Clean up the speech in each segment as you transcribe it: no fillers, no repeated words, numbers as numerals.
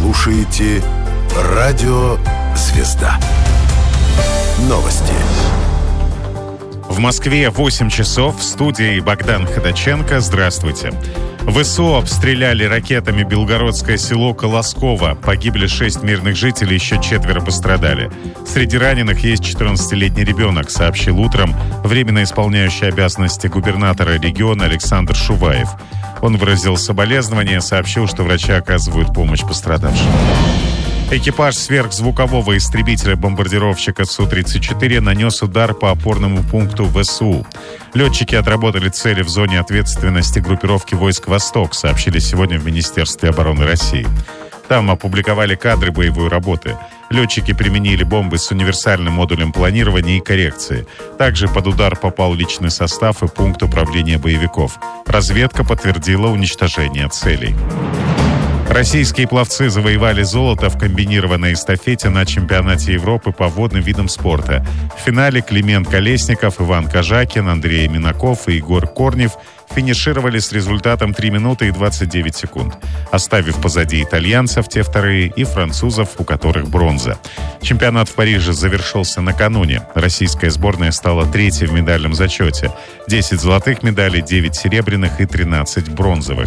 слушаете Радио Звезда. Новости. В Москве 8 часов. В студии Богдан Ходаченко. Здравствуйте. ВСУ обстреляли ракетами белгородское село Колосково. Погибли 6 мирных жителей, еще 4 пострадали. Среди раненых есть 14-летний ребенок, сообщил утром временно исполняющий обязанности губернатора региона Александр Шуваев. Он выразил соболезнования, сообщил, что врачи оказывают помощь пострадавшим. Экипаж сверхзвукового истребителя-бомбардировщика Су-34 нанес удар по опорному пункту ВСУ. Летчики отработали цели в зоне ответственности группировки войск «Восток», сообщили сегодня в Министерстве обороны России. Там опубликовали кадры боевой работы. Летчики применили бомбы с универсальным модулем планирования и коррекции. Также под удар попал личный состав и пункт управления боевиков. Разведка подтвердила уничтожение целей. Российские пловцы завоевали золото в комбинированной эстафете на чемпионате Европы по водным видам спорта. В финале Климент Колесников, Иван Кожакин, Андрей Минаков и Егор Корнев финишировали с результатом 3 минуты и 29 секунд, оставив позади итальянцев, те вторые, и французов, у которых бронза. Чемпионат в Париже завершился накануне. Российская сборная стала третьей в медальном зачете. 10 золотых медалей, 9 серебряных и 13 бронзовых.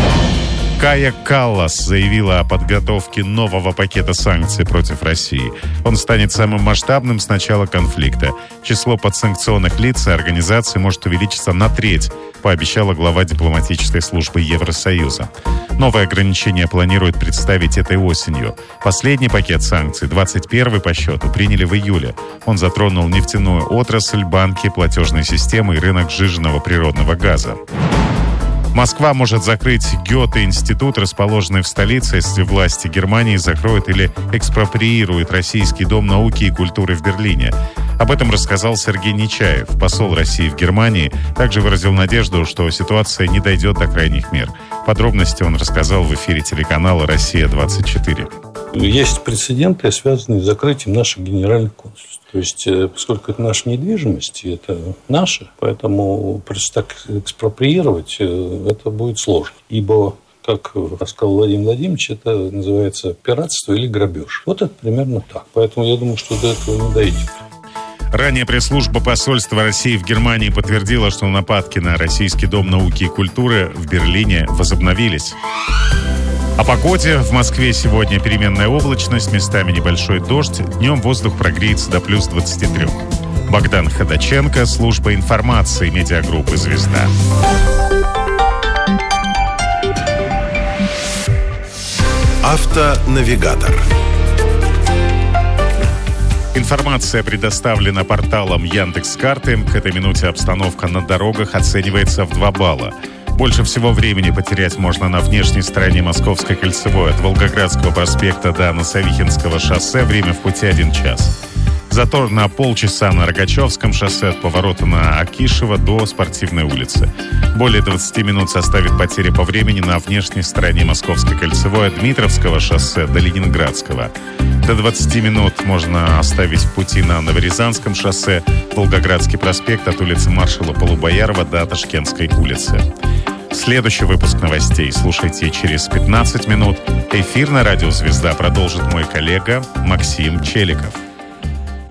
Кая Каллас заявила о подготовке нового пакета санкций против России. Он станет самым масштабным с начала конфликта. Число подсанкционных лиц и организаций может увеличиться на треть, пообещала глава дипломатической службы Евросоюза. Новые ограничения планируют представить этой осенью. Последний пакет санкций, 21-й по счету, приняли в июле. Он затронул нефтяную отрасль, банки, платежные системы и рынок сжиженного природного газа. Москва может закрыть Гёте-институт, расположенный в столице, если власти Германии закроют или экспроприируют Российский дом науки и культуры в Берлине. Об этом рассказал Сергей Нечаев, посол России в Германии. Также выразил надежду, что ситуация не дойдет до крайних мер. Подробности он рассказал в эфире телеканала «Россия-24». Есть прецеденты, связанные с закрытием наших генеральных консульств. То есть, поскольку это наша недвижимость, это наше, поэтому просто так экспроприировать это будет сложно. Ибо, как рассказал Владимир Владимирович, это называется пиратство или грабеж. Вот это примерно так. Поэтому я думаю, что до этого не дойдет. Ранее пресс-служба посольства России в Германии подтвердила, что нападки на Российский дом науки и культуры в Берлине возобновились. О погоде. В Москве сегодня переменная облачность, местами небольшой дождь. Днем воздух прогреется до плюс 23. Богдан Ходаченко, служба информации медиагруппы «Звезда». Автонавигатор. Информация предоставлена порталом Яндекс.Карты. К этой минуте обстановка на дорогах оценивается в 2 балла. Больше всего времени потерять можно на внешней стороне Московской кольцевой от Волгоградского проспекта до Носовихинского шоссе. Время в пути 1 час. Затор на полчаса на Рогачевском шоссе от поворота на Акишево до Спортивной улицы. Более 20 минут составит потери по времени на внешней стороне Московской кольцевой от Дмитровского шоссе до Ленинградского. До 20 минут можно оставить в пути на Новорязанском шоссе, Волгоградский проспект от улицы маршала Полубоярова до Ташкентской улицы. Следующий выпуск новостей слушайте через 15 минут. Эфир на радио «Звезда» продолжит мой коллега Максим Челиков.